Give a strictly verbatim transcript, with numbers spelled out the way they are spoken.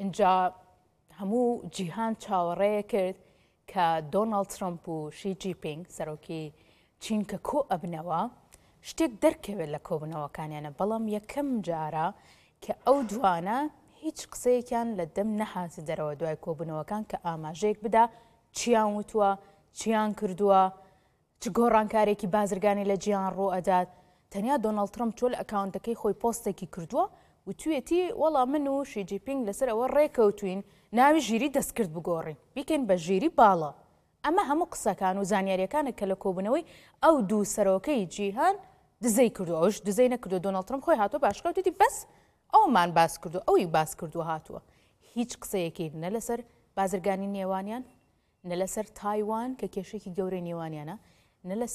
اینجا هەموو جیهان چاوەڕێیە کرد کە دۆناڵد ترامپ و شی جینپینگ سەرۆکی چین کە کۆ ئەبنەوە شتێک دەرکەوێت لە کۆبنەوەکانیانە، بەڵام یەکەم جارە کە ئەو دوانە هیچ قسەیەکیان لە دەم نەهاتی دەرەوە دوای کۆبنەوەکان کە ئاماژەیەک بدا چیان وتووە، چیان کردووە، چ گۆڕانکارێکی بازرگانی لە جیان ڕۆ ئەدات. تەنیا دۆناڵد ترامپ چۆ لە ئەکاونتەکەی خۆی پۆستێکی کردووە و توێتی وەڵام من و شی جینپینگ لەسەر ئەوە ڕێکەوتوین ناوی ژیری دەستکرد بگۆڕین بیکەین بە ژیری باڵە. ئەمە هەموو قسەکان و زانیاریەکانە کە لە کۆبنەوەی ئەو دوو سەرۆکەی جیهان دزەی کردو، ئەوش دزەی نەکردو. دۆناڵد ترامپ خۆی هاتووە باشکەوتێتی بەس ئەومان باس کردو، ئەوی باس کردووە هاتووە. هیچ قسەیەکی نە لەسەر بازرگانی نێوانیان، نە لەسەر تایوان کە کێشێکی گەورەی نێوانیانە، نە لەسەر